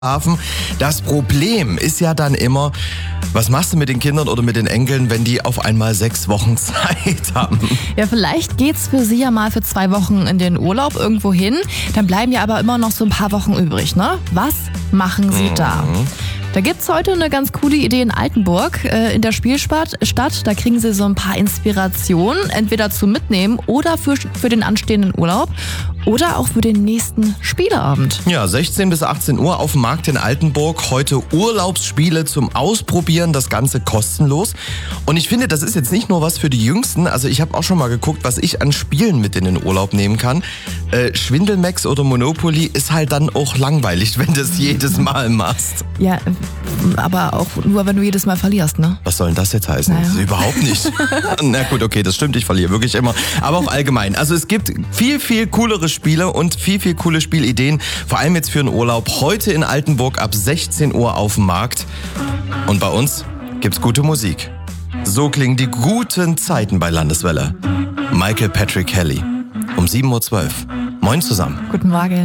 Hafen. Das Problem ist ja dann immer, was machst du mit den Kindern oder mit den Enkeln, wenn die auf einmal 6 Wochen Zeit haben? Ja, vielleicht geht's für Sie ja mal für 2 Wochen in den Urlaub irgendwo hin. Dann bleiben ja aber immer noch so ein paar Wochen übrig, ne? Was machen Sie da? Da gibt's heute eine ganz coole Idee in Altenburg, in der Spielstadt. Da kriegen Sie so ein paar Inspirationen, entweder zum Mitnehmen oder für den anstehenden Urlaub oder auch für den nächsten Spieleabend. Ja, 16 bis 18 Uhr auf dem Markt in Altenburg. Heute Urlaubsspiele zum Ausprobieren, das Ganze kostenlos. Und ich finde, das ist jetzt nicht nur was für die Jüngsten. Also ich habe auch schon mal geguckt, was ich an Spielen mit in den Urlaub nehmen kann. Schwindelmax oder Monopoly ist halt dann auch langweilig, wenn du es jedes Mal machst. Ja, aber auch nur, wenn du jedes Mal verlierst, ne? Was soll denn das jetzt heißen? Naja. Überhaupt nicht. Na gut, okay, das stimmt, ich verliere wirklich immer. Aber auch allgemein. Also es gibt viel, viel coolere Spiele und viel, viel coole Spielideen. Vor allem jetzt für den Urlaub. Heute in Altenburg ab 16 Uhr auf dem Markt. Und bei uns gibt's gute Musik. So klingen die guten Zeiten bei Landeswelle. Michael Patrick Kelly. Um 7.12 Uhr. Moin zusammen. Guten Morgen.